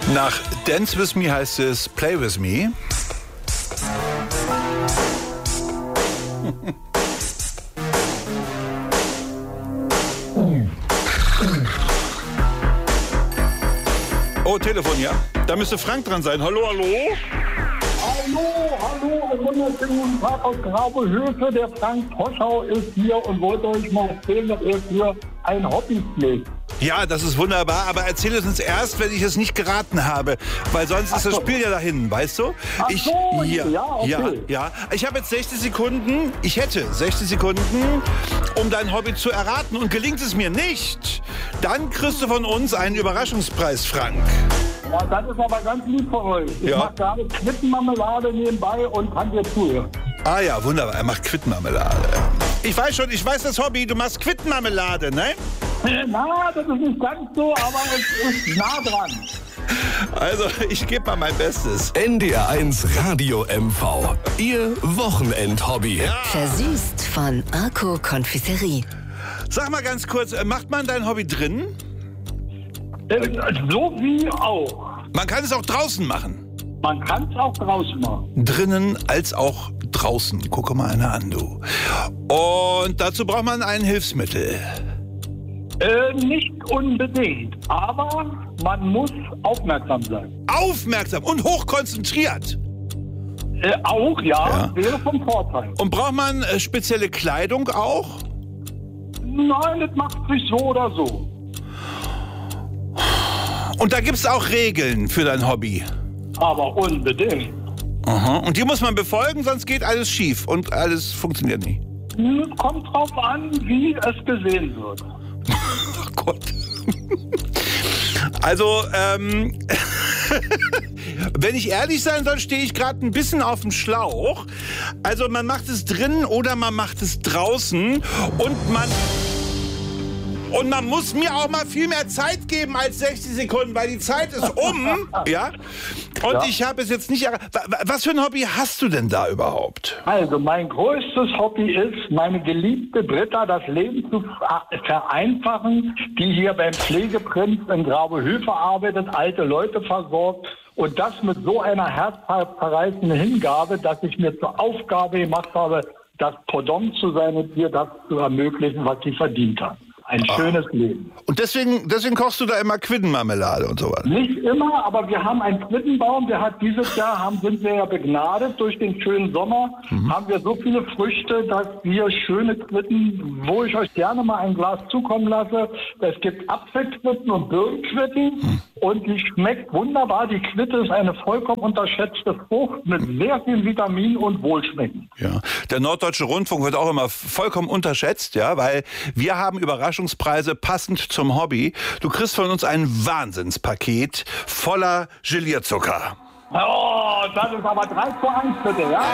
Nach Dance With Me heißt es Play With Me. Oh, Telefon, ja. Da müsste Frank dran sein. Hallo, hallo? Hallo, einen wunderschönen guten Tag aus Grabehöfe. Der Frank Poschau ist hier und wollte euch mal erzählen, dass er für ein Hobby pflegt. Ja, das ist wunderbar, aber erzähl es uns erst, wenn ich es nicht geraten habe, weil sonst ist das Spiel ja dahin, weißt du? Ja, okay. Ja. Ich habe jetzt 60 Sekunden, ich hätte 60 Sekunden, um dein Hobby zu erraten, und gelingt es mir nicht, dann kriegst du von uns einen Überraschungspreis, Frank. Ja, das ist aber ganz lieb von euch. Ich Ja. mache gerade Quittenmarmelade nebenbei und kann dir zuhören. Ah ja, wunderbar, er macht Quittenmarmelade. Ich weiß das Hobby, du machst Quittenmarmelade, ne? Na, das ist nicht ganz so, aber es ist nah dran. Also, ich gebe mal mein Bestes. NDR1 Radio MV. Ihr Wochenendhobby. Versüßt von Arco Konfiserie. Sag mal ganz kurz, macht man dein Hobby drin? So wie auch. Man kann es auch draußen machen. Man kann es auch draußen machen. Drinnen als auch draußen. Gucke mal einer an, du. Und dazu braucht man ein Hilfsmittel. Nicht unbedingt, aber man muss aufmerksam sein. Aufmerksam und hochkonzentriert. Auch, Ja. wäre vom Vorteil. Und braucht man spezielle Kleidung auch? Nein, das macht sich so oder so. Und da gibt es auch Regeln für dein Hobby. Aber unbedingt. Aha. Und die muss man befolgen, sonst geht alles schief und alles funktioniert nicht. Kommt drauf an, wie es gesehen wird. Oh Gott. Also, wenn ich ehrlich sein soll, stehe ich gerade ein bisschen auf dem Schlauch. Also man macht es drinnen oder man macht es draußen und man muss mir auch mal viel mehr Zeit geben als 60 Sekunden, weil die Zeit ist um, ja? Und Ja. ich habe es jetzt nicht Was für ein Hobby hast du denn da überhaupt? Also, mein größtes Hobby ist, meine geliebte Britta das Leben zu vereinfachen, die hier beim Pflegeprinz in Grabehöfe arbeitet, alte Leute versorgt. Und das mit so einer herzzerreißenden Hingabe, dass ich mir zur Aufgabe gemacht habe, das Pendant zu sein und ihr das zu ermöglichen, was sie verdient hat. Ein schönes Leben. Und deswegen kochst du da immer Quittenmarmelade und sowas. Nicht immer, aber wir haben einen Quittenbaum, der hat dieses Jahr, sind wir ja begnadet durch den schönen Sommer, haben wir so viele Früchte, dass wir schöne Quitten, wo ich euch gerne mal ein Glas zukommen lasse. Es gibt Apfelquitten und Birnenquitten und die schmeckt wunderbar. Die Quitte ist eine vollkommen unterschätzte Frucht mit sehr viel Vitamin und Wohlschmecken. Ja, der Norddeutsche Rundfunk wird auch immer vollkommen unterschätzt, ja, weil wir haben Überraschungspreise passend zum Hobby. Du kriegst von uns ein Wahnsinnspaket voller Gelierzucker. Oh, das ist aber 3:1 bitte, ja?